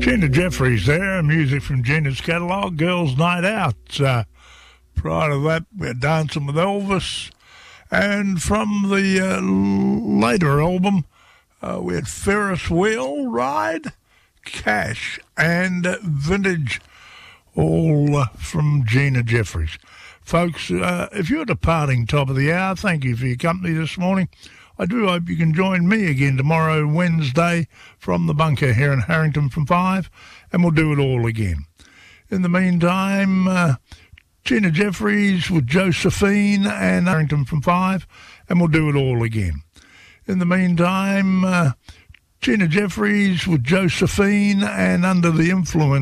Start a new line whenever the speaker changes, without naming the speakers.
Gina Jeffries there, music from Gina's catalogue, Girls' Night Out. Prior to that, we're Dancing with Elvis. And from the later album, we had Ferris Wheel Ride, Cash, and Vintage, all from Gina Jeffries. Folks, if you're departing top of the hour, thank you for your company this morning. I do hope you can join me again tomorrow, Wednesday, from the bunker here in Harrington from 5, and we'll do it all again. In the meantime, Gina Jeffries with Josephine and Harrington from 5, and we'll do it all again. In the meantime, Gina Jeffries with Josephine and Under the Influence.